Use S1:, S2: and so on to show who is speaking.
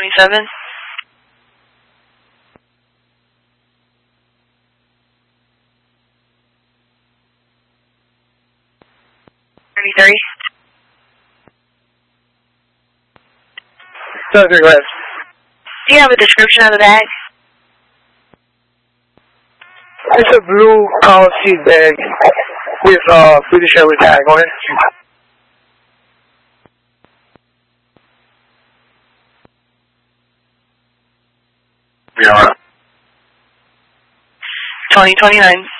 S1: 27. 33.
S2: 73 left.
S1: Do you have a description of the bag?
S2: It's a blue policy bag with British Airways tag on it.
S1: Yeah. 2029.